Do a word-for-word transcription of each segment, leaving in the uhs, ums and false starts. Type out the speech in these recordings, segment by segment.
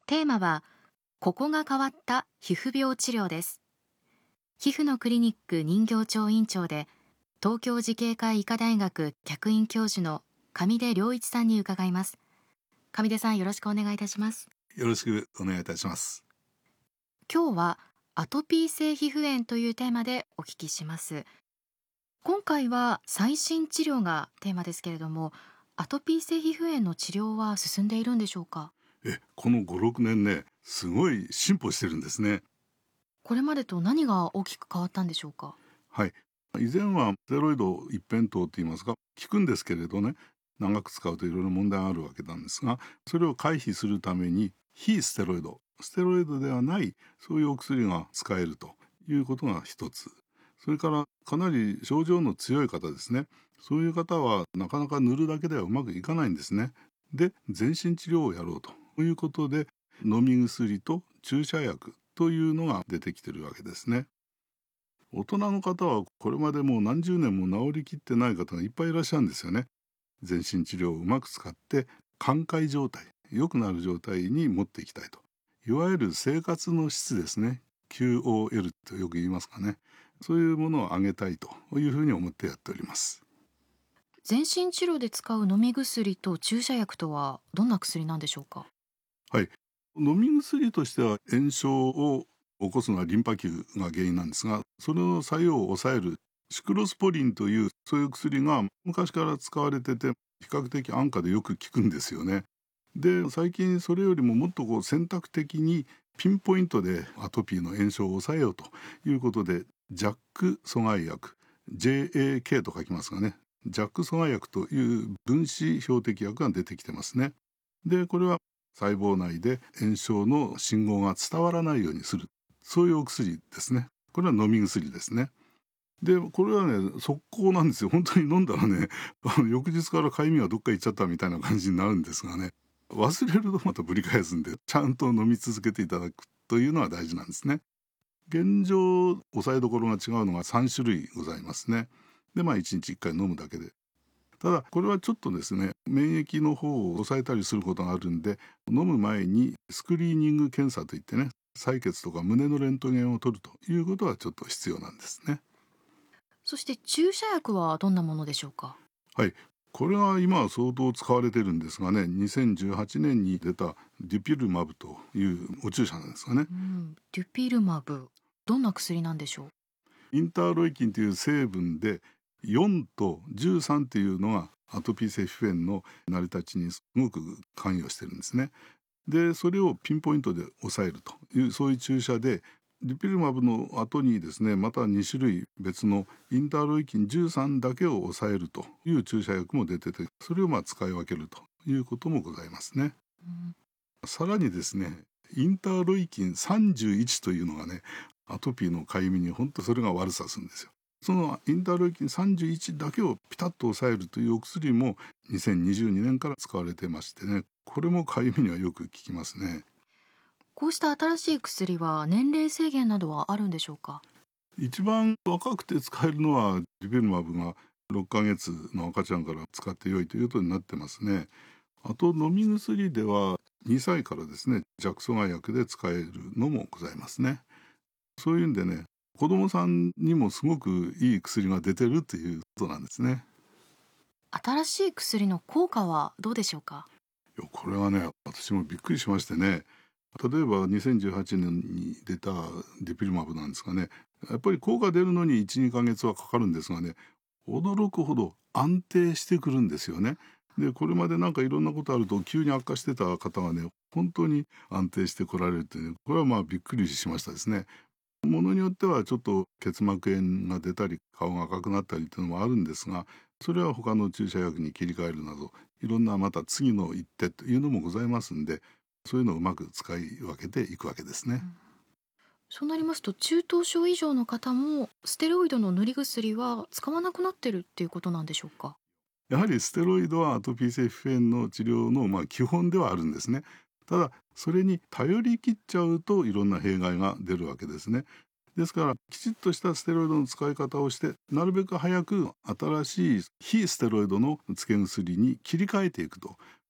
テーマは、ここが変わった皮膚病治療です。皮膚のクリニック人形町院長で、東京慈恵会医科大学客員教授の上出良一さんに伺います。上出さん、よろしくお願いいたします。 よろしくお願いいたします。 今日はアトピー性皮膚炎というテーマでお聞きします。今回は最新治療がテーマですけれども、アトピー性皮膚炎の治療は進んでいるんでしょうか？ えこのご、ろくねんね、すごい進歩してるんですね。 これまでと何が大きく変わったんでしょうか？ はい。以前はステロイド一辺倒といいますか、効くんですけれどね、長く使うといろいろ問題があるわけなんですが、それを回避するために非ステロイド、ステロイドではないそういうお薬が使えるということが一つ。それからかなり症状の強い方ですね。そういう方はなかなか塗るだけではうまくいかないんですね。で、全身治療をやろうということで、飲み薬と注射薬というのが出てきてるわけですね。大人の方はこれまでもう何十年も治りきってない方がいっぱいいらっしゃるんですよね。全身治療をうまく使って寛解状態、良くなる状態に持っていきたいと。いわゆる生活の質ですね。キューオーエル とよく言いますかね。そういうものを上げたいというふうに思ってやっております。 全身治療で使う飲み薬と注射薬とはどんな薬なんでしょうか？ はい。飲み薬としては炎症を起こすのはリンパ球が原因なんですが、それの作用を抑えるシクロスポリンというそういう薬が昔から使われてて、比較的安価でよく効くんですよね。で、最近それよりももっとこう選択的にピンポイントでアトピーの炎症を抑えようということで、ジャック阻害薬 ジェーエーケー と書きますがね、ジャック阻害薬という分子標的薬が出てきてますね。で、これは細胞内で炎症の信号が伝わらないようにする、そういうお薬ですね。これは飲み薬ですね。で、これはね、速攻なんですよ。本当に飲んだらね、あの翌日からかゆみがどっか行っちゃったみたいな感じになるんですがね、忘れるとまたぶり返すんで、ちゃんと飲み続けていただくというのは大事なんですね。現状、抑えどころが違うのがさん種類ございますね。で、まあいちにちいっかい飲むだけで。ただ、これはちょっとですね、免疫の方を抑えたりすることがあるんで、飲む前にスクリーニング検査といってね、採血とか胸のレントゲンを取るということはちょっと必要なんですね。 そして注射薬はどんなものでしょうか？ はい。これは今は相当使われてるんですがね、にせんじゅうはちねんに出たデュピルマブというお注射なんですがね、 うん、デュピルマブ、どんな薬なんでしょう？ インターロイキンという成分でよんとじゅうさんというのがアトピー性皮膚炎の成り立ちにすごく関与してるんですね。で、それをピンポイントで抑えるというそういう注射で、デュピルマブの後にですね、またに種類別のインターロイキンじゅうさんだけを抑えるという注射薬も出てて、それをまあ使い分けるということもございますね。 うん、 さらにですね、インターロイキンさんじゅういちというのがね、アトピーのかゆみに本当それが悪さするんですよ。そのインターロイキンさんじゅういちだけをピタッと抑えるというお薬もにせんにじゅうにねんから使われてましてね、これもかゆみにはよく効きますね。 こうした新しい薬は年齢制限などはあるんでしょうか？ 一番若くて使えるのはリベルマブがろっかげつの赤ちゃんから使って良いということになってますね。あと飲み薬ではにさいからですね、弱阻害薬で使えるのもございますね。そういうんでね、子供さんにもすごくいい薬が出てるということなんですね。 新しい薬の効果はどうでしょうか？ いや、これはね、私もびっくりしましてね。例えばにせんじゅうはちねんに出たデュピルマブなんですかね。やっぱり効果出るのにいち、にかげつはかかるんですがね、驚くほど安定してくるんですよね。で、これまでなんかいろんなことあると急に悪化してた方がね、本当に安定してこられるという、これはまあびっくりしましたですね。ものによってはちょっと結膜炎が出たり顔が赤くなったりというのもあるんですが、それは他の注射薬に切り替えるなどいろんなまた次の一手というのもございますんで、そういうのをうまく使い分けていくわけですね。 うん、そうなりますと、中等症以上の方もステロイドの塗り薬は使わなくなってるっていうことなんでしょうか？ やはりステロイドはアトピー性皮膚炎の治療のまあ基本ではあるんですね。ただそれに頼り切っちゃうといろんな弊害が出るわけですね。ですからきちっとしたステロイドの使い方をしてなるべく早く新しい非ステロイドの付け薬に切り替えていくと、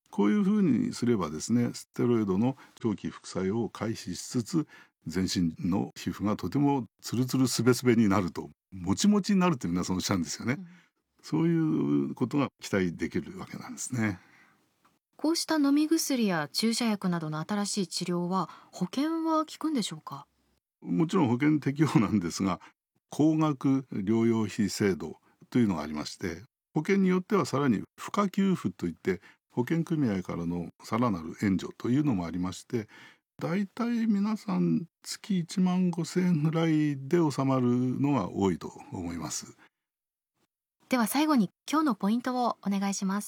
こういうふうにすればですね、ステロイドの長期副作用を回避しつつ、全身の皮膚がとてもツルツルスベスベになると、もちもちになると皆さんおっしゃるんですよね、うん、そういうことが期待できるわけなんですね。 こうした飲み薬や注射薬などの新しい治療は保険は効くんでしょうか？ もちろん保険適用なんですが、高額療養費制度というのがありまして、保険によってはさらに付加給付といって保険組合からのさらなる援助というのもありまして、だいたい皆さん月いちまんごせんえんぐらいで収まるのが多いと思います。 では最後に今日のポイントをお願いします。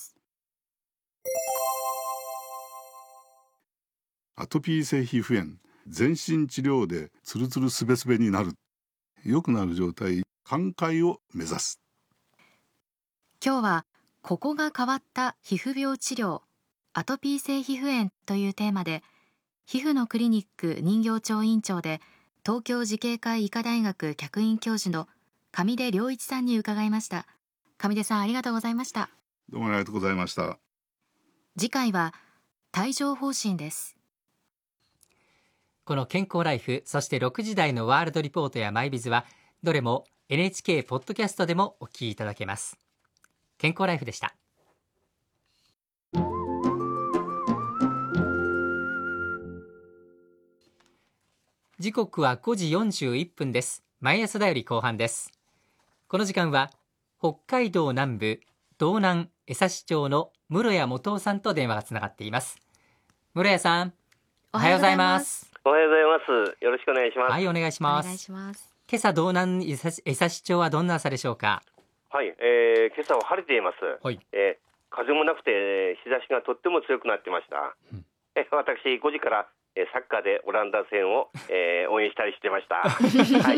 アトピー性皮膚炎、全身治療でツルツルスベスベになる、良くなる状態、寛解を目指す。 今日はここが変わった皮膚病治療、アトピー性皮膚炎というテーマで、皮膚のクリニック人形町院長で東京慈恵会医科大学客員教授の上出良一さんに伺いました。上出さん、ありがとうございました。 どうもありがとうございました。 次回は帯状疱疹です。 この健康ライフ、そしてろくじ台のワールドリポートやマイビズはどれも エヌエイチケー ポッドキャストでもお聞きいただけます。健康ライフでした。時刻はごじよんじゅういっぷんです。毎朝だより後半です。この時間は北海道南部道南江差町の室谷元夫さんと電話がつながっています。室谷さん、おはようございます。 おはようございます。よろしくお願いします。 はい、お願いします。 お願いします。 今朝道南江差町はどんな朝でしょうか？ はい、えー、今朝は晴れています。 はい、 えー、風もなくて日差しがとっても強くなってました。うん、え私ごじからサッカーでオランダ戦を、えー、応援したりしてました。はい、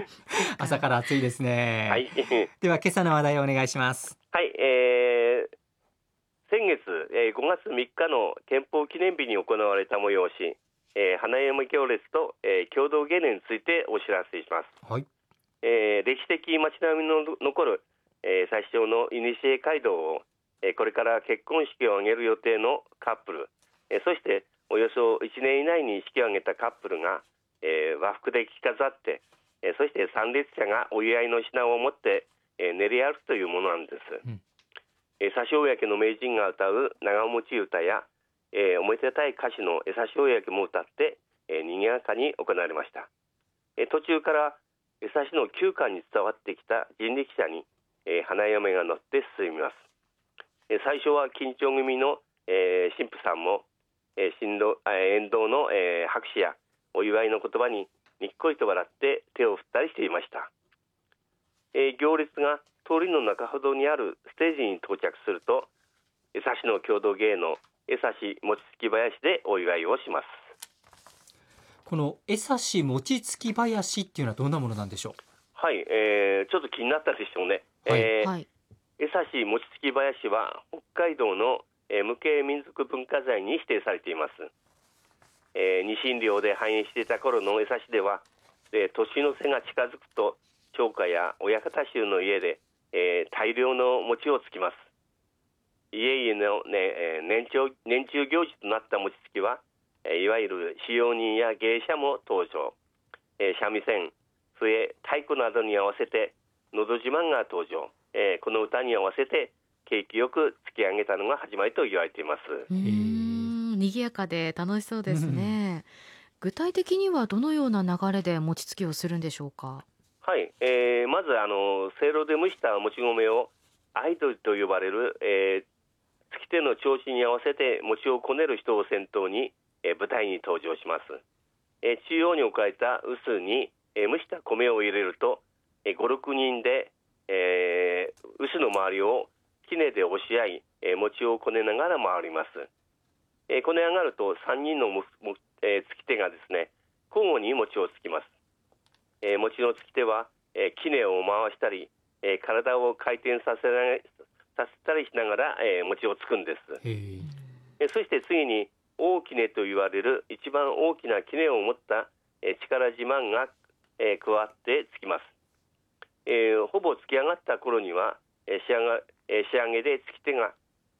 朝から暑いですね。 はい、 では今朝の話題をお願いします。 はい、えー、先月、えー、ごがつみっかの憲法記念日に行われた催し、えー、花嫁行列と、えー、共同芸能についてお知らせします。 はい、 えー、歴史的街並みの残る、えー、最初のイニシエ街道を、えー、これから結婚式を挙げる予定のカップル、えー、そしておよそいちねん以内に式を挙げたカップルが、えー、和服で着飾って、えー、そして参列者がお祝いの品を持って、えー、練り歩くというものなんです。うん、えー、刺し公の名人が歌う長持ち歌や、えー、おめでたい歌手の江差公も歌って、えー、賑やかに行われました。えー、途中から江差の旧館に伝わってきた人力車に、えー、花嫁が乗って進みます。えー、最初は緊張組の、えー、神父さんも、えー、新郎えー、沿道の、えー、拍手やお祝いの言葉ににっこりと笑って手を振ったりしていました。えー、行列が通りの中ほどにあるステージに到着すると、江差の郷土芸能江差餅つき囃子でお祝いをします。 この江差餅つき囃子っていうのはどんなものなんでしょう？ はい、えー、ちょっと気になったでしょうね。 はい、 えーはい、 江差餅つき囃子は北海道の、えー、無形民族文化財に指定されています。えー、ニシン漁で繁栄していた頃の江差では、えー、年の瀬が近づくと町家や親方衆の家で、えー、大量の餅をつきます。家々の、ね、年長、年中行事となった餅つきは、いわゆる使用人や芸者も登場。えー、三味線、笛、太鼓などに合わせてのど自慢が登場。えー、この歌に合わせて景気よく突き上げたのが始まりと言われています。 うーん、賑やかで楽しそうですね。具体的にはどのような流れで餅つきをするんでしょうか？ はい、えー、まずあのせいろで蒸したもち米をアイドルと呼ばれる、えー、月手の調子に合わせて餅をこねる人を先頭に、えー、舞台に登場します。えー、中央に置かれた臼に、えー、蒸した米を入れると、えー、ご、ろくにんで、えー、臼の周りを杵で押し合い、えー、餅をこねながら回ります。えー、こね上がるとさんにんのもも、えー、つき手がですね交互に餅をつきます。えー、餅のつき手は、えー、杵を回したり、えー、体を回転させなさせたりしながら、えー、餅をつくんです。えー、そして次に大杵と言われる一番大きな杵を持った、えー、力自慢が、えー、加わってつきます。えー、ほぼつき上がった頃には、えー 仕上がえー、仕上げでつき手が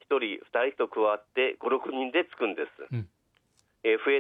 ひとりふたりと加わってご、ろくにんでつくんです、 うんえー増え